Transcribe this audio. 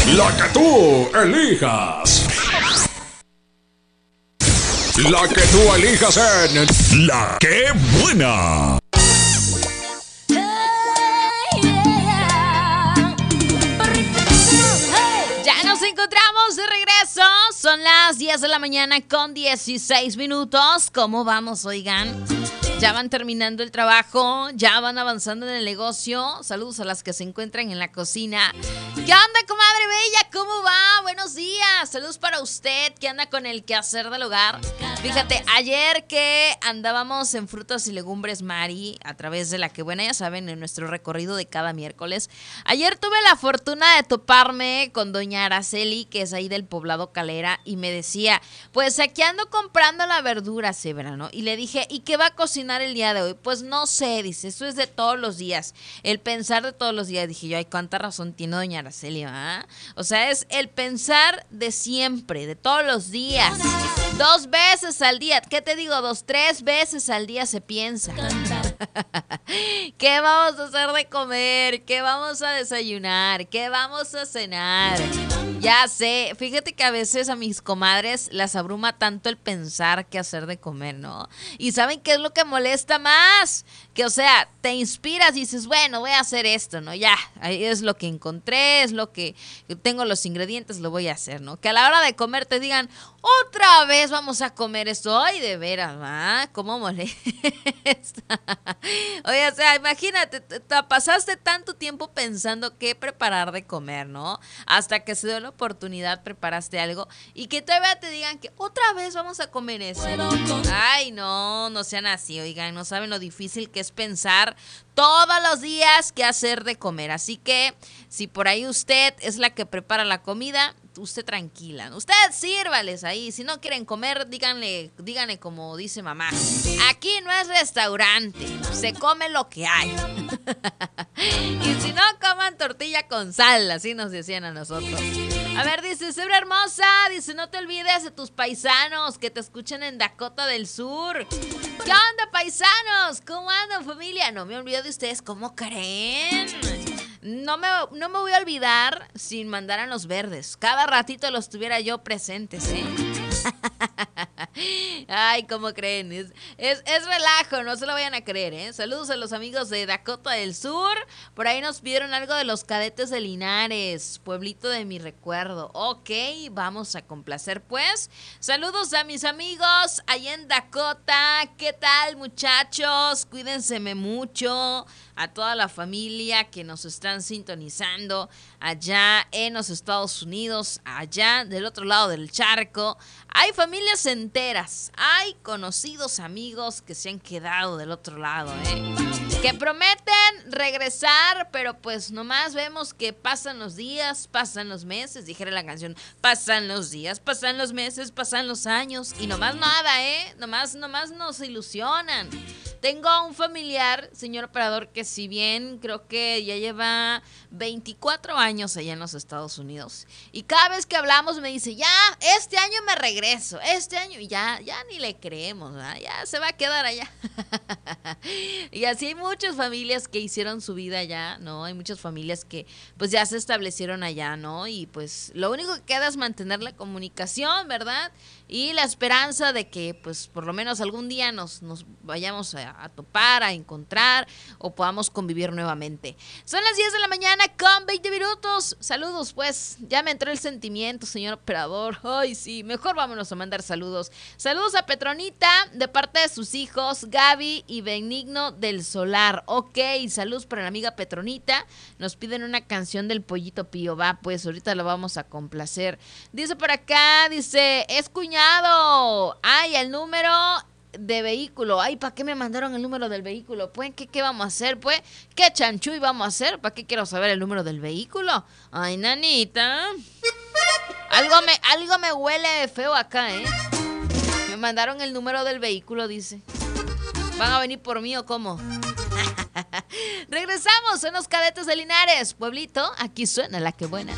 La que tú elijas. La que tú elijas en La Que Buena. Ya nos encontramos de regreso. Son las 10 de la mañana con 16 minutos. ¿Cómo vamos, oigan? Ya van terminando el trabajo, ya van avanzando en el negocio. Saludos a las que se encuentran en la cocina. ¿Qué onda, comadre bella? ¿Cómo va? Buenos días. Saludos para usted que anda con el quehacer del hogar. Fíjate, ayer que andábamos en Frutas y Legumbres Mari a través de La Que Buena, ya saben, en nuestro recorrido de cada miércoles. Ayer tuve la fortuna de toparme con doña Araceli, que es ahí del poblado Calera, y me decía, pues aquí ando comprando la verdura, Sebra, ¿no? Y le dije, ¿y qué va a cocinar el día de hoy? Pues no sé, dice, eso es de todos los días, el pensar de todos los días. Dije yo, ay, cuánta razón tiene doña Araceli, ¿ah? O sea, es el pensar de siempre, de todos los días, 2 veces al día. ¿Qué te digo? 2, 3 veces al día se piensa. ¿Qué vamos a hacer de comer? ¿Qué vamos a desayunar? ¿Qué vamos a cenar? Ya sé, fíjate que a veces a mis comadres las abruma tanto el pensar qué hacer de comer, ¿no? Y ¿saben qué es lo que molesta más? Que, o sea, te inspiras y dices, bueno, voy a hacer esto, ¿no? Ya, ahí es lo que encontré, es lo que tengo los ingredientes, lo voy a hacer, ¿no? Que a la hora de comer te digan, otra vez vamos a comer esto. Ay, de veras, ¿va? ¿Cómo molesta? Oye, o sea, imagínate, te pasaste tanto tiempo pensando qué preparar de comer, ¿no? Hasta que se dio la oportunidad, preparaste algo y que todavía te digan que otra vez vamos a comer eso. Ay, no, no sean así, oigan, no saben lo difícil que es pensar todos los días qué hacer de comer. Así que si por ahí usted es la que prepara la comida, usted tranquila, usted sírvales ahí. Si no quieren comer, díganle como dice mamá, aquí no es restaurante, se come lo que hay. Y si no, coman tortilla con sal, así nos decían a nosotros. A ver, dice Sebra hermosa, dice, no te olvides de tus paisanos que te escuchan en Dakota del Sur. ¿Qué onda, paisanos? ¿Cómo andan, familia? No me olvido de ustedes, ¿cómo creen? No me voy a olvidar sin mandar a los verdes. Cada ratito los tuviera yo presentes, ¿eh? Ay, ¿cómo creen? Es relajo, no se lo vayan a creer, ¿eh? Saludos a los amigos de Dakota del Sur. Por ahí nos pidieron algo de los Cadetes de Linares, pueblito de mi recuerdo. Ok, vamos a complacer, pues. Saludos a mis amigos allá en Dakota. ¿Qué tal, muchachos? Cuídense mucho. A toda la familia que nos están sintonizando allá en los Estados Unidos, allá del otro lado del charco. Hay familias enteras, hay conocidos amigos que se han quedado del otro lado, que prometen regresar, pero pues nomás vemos que pasan los días, pasan los meses, dijera la canción, pasan los días, pasan los meses, pasan los años y nomás nada, nomás nos ilusionan. Tengo un familiar, señor operador, que si bien creo que ya lleva 24 años allá en los Estados Unidos, y cada vez que hablamos me dice, ya, este año me regreso, este año, y ya ni le creemos, ¿verdad? Ya se va a quedar allá. Y así hay muchas familias que hicieron su vida allá, ¿no? Hay muchas familias que pues ya se establecieron allá, ¿no? Y pues lo único que queda es mantener la comunicación, ¿verdad? Y la esperanza de que pues por lo menos algún día nos vayamos a topar, a encontrar o podamos convivir nuevamente. Son las 10 de la mañana con 20 minutos. Saludos, pues, ya me entró el sentimiento, señor operador. Ay, sí, mejor vámonos a mandar saludos. Saludos a Petronita de parte de sus hijos Gaby y Benigno del Solar. Ok, saludos para la amiga Petronita. Nos piden una canción del Pollito Pío. Va, pues ahorita la vamos a complacer. Dice por acá, dice, es cuñado. Ay, el número de vehículo. Ay, ¿para qué me mandaron el número del vehículo? Pues, ¿qué vamos a hacer? Pues, ¿qué chanchuy vamos a hacer? ¿Para qué quiero saber el número del vehículo? Ay, nanita. Algo me huele feo acá, ¿eh? Me mandaron el número del vehículo, dice. ¿Van a venir por mí o cómo? Regresamos en los Cadetes de Linares. Pueblito, aquí suena La Que Buena.